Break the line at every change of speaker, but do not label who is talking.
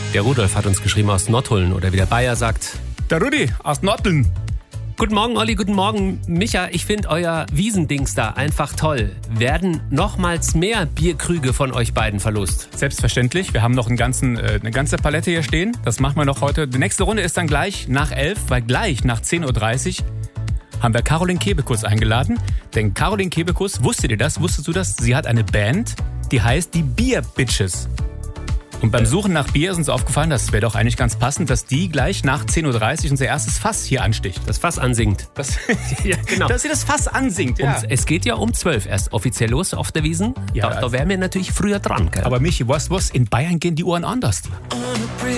Der Rudolf hat uns geschrieben aus Nottuln oder wie der Bayer sagt.
Der Rudi aus Nottuln.
Guten Morgen, Olli, guten Morgen. Micha, ich finde euer Wiesendings da einfach toll. Werden nochmals mehr Bierkrüge von euch beiden verlost?
Selbstverständlich. Wir haben noch eine ganze Palette hier stehen. Das machen wir noch heute. Die nächste Runde ist dann gleich nach 11, weil gleich nach 10.30 Uhr haben wir Caroline Kebekus eingeladen. Denn Caroline Kebekus, wusstet ihr das? Wusstest du das? Sie hat eine Band, die heißt die Beer Bitches. Und beim Suchen nach Bier ist uns aufgefallen, das wäre doch eigentlich ganz passend, dass die gleich nach 10.30 Uhr unser erstes Fass hier ansticht.
Das Fass ansingt.
Ja, genau. Dass sie das Fass ansingt, ja.
Und es geht ja um 12 erst offiziell los auf der Wiesn.
Ja,
da wären wir natürlich früher dran. Gell?
Aber Michi, was? In Bayern gehen die Uhren anders.